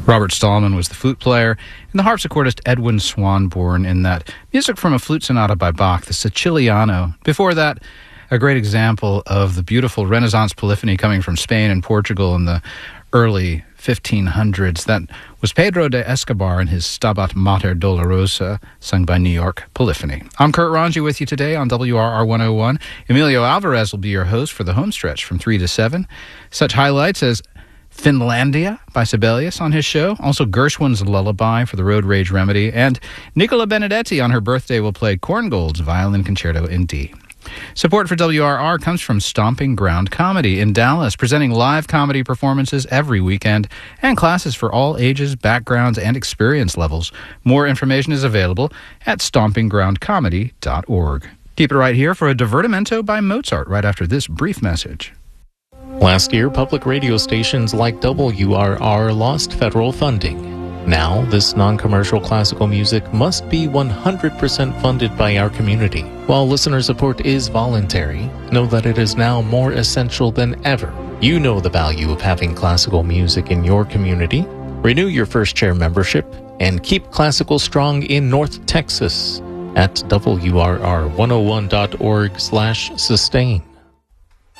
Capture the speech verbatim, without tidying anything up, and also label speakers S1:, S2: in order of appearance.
S1: Robert Stallman was the flute player, and the harpsichordist Edwin Swanborn in that music from a flute sonata by Bach, the Siciliano. Before that, a great example of the beautiful Renaissance polyphony coming from Spain and Portugal in the early fifteen hundreds. That was Pedro de Escobar and his Stabat Mater Dolorosa, sung by New York Polyphony. I'm Kurt Ranji with you today on W R R one oh one. Emilio Alvarez will be your host for the homestretch from three to seven. Such highlights as Finlandia by Sibelius on his show, also Gershwin's Lullaby for the Road Rage Remedy, and Nicola Benedetti on her birthday will play Korngold's Violin Concerto in D. Support for W R R comes from Stomping Ground Comedy in Dallas, presenting live comedy performances every weekend and classes for all ages, backgrounds, and experience levels. More information is available at stomping ground comedy dot org. Keep it right here for a Divertimento by Mozart right after this brief message.
S2: Last year, public radio stations like W R R lost federal funding. Now, this non-commercial classical music must be one hundred percent funded by our community. While listener support is voluntary, know that it is now more essential than ever. You know the value of having classical music in your community. Renew your First Chair membership and keep classical strong in North Texas at W R R one oh one dot org slash sustain.